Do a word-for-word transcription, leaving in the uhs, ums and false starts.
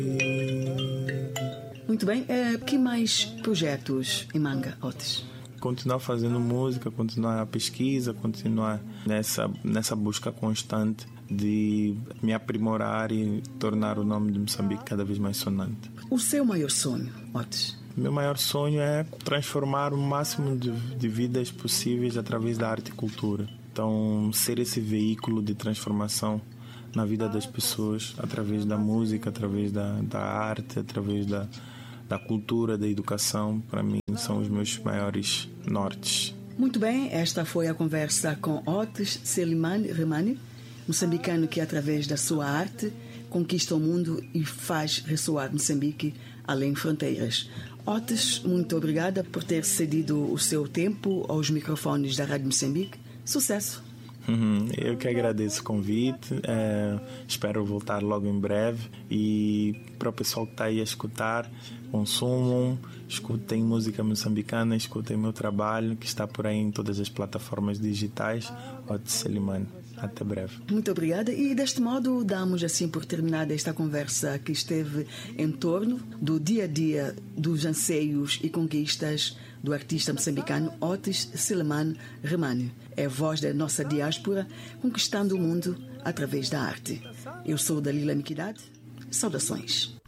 Muito bem, é, que mais projetos em manga, Otis? Continuar fazendo música, continuar a pesquisa, continuar nessa, nessa busca constante de me aprimorar e tornar o nome de Moçambique cada vez mais sonante. O seu maior sonho, Otis? Meu maior sonho é transformar o máximo de, de vidas possíveis através da arte e cultura. Então, ser esse veículo de transformação na vida das pessoas através da música, através da, da arte, através da, da cultura, da educação, para mim são os meus maiores nortes. Muito bem, esta foi a conversa com Otis Selimane Rehmani, moçambicano que através da sua arte conquista o mundo e faz ressoar Moçambique além fronteiras. Otis, muito obrigada por ter cedido o seu tempo aos microfones da Rádio Moçambique. Sucesso! Eu que agradeço o convite, é, espero voltar logo em breve. E para o pessoal que está aí a escutar, consumam, escutem música moçambicana, escutem meu trabalho que está por aí em todas as plataformas digitais. Otis Selimane, até breve. Muito obrigada, e deste modo damos assim por terminada esta conversa que esteve em torno do dia a dia dos anseios e conquistas do artista moçambicano Otis Selimane Rehmani. É a voz da nossa diáspora conquistando o mundo através da arte. Eu sou Dalila Miquidade. Saudações.